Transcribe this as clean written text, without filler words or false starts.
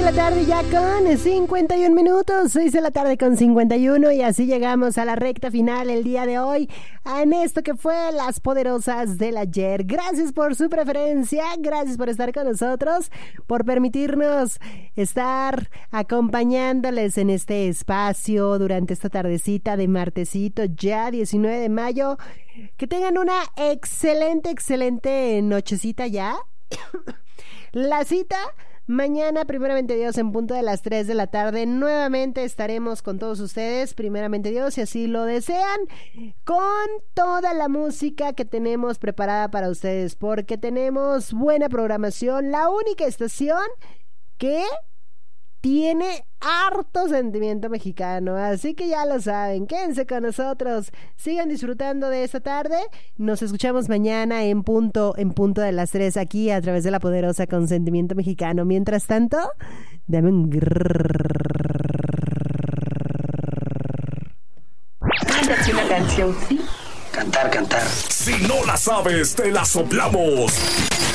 de la tarde ya con 51 minutos, 6 de la tarde con 51 y así llegamos a la recta final el día de hoy en esto que fue Las Poderosas del Ayer. Gracias por su preferencia, gracias por estar con nosotros, por permitirnos estar acompañándoles en este espacio durante esta tardecita de martesito ya 19 de mayo. Que tengan una excelente nochecita ya. La cita mañana, primeramente Dios, en punto de las 3 de la tarde, nuevamente estaremos con todos ustedes, primeramente Dios, si así lo desean, con toda la música que tenemos preparada para ustedes, porque tenemos buena programación, la única estación que tiene harto sentimiento mexicano, así que ya lo saben, quédense con nosotros, sigan disfrutando de esta tarde, nos escuchamos mañana en punto de las 3 aquí a través de La Poderosa con sentimiento mexicano. Mientras tanto, dame un Cántate una canción, ¿sí? Cantar. Si no la sabes, te la soplamos.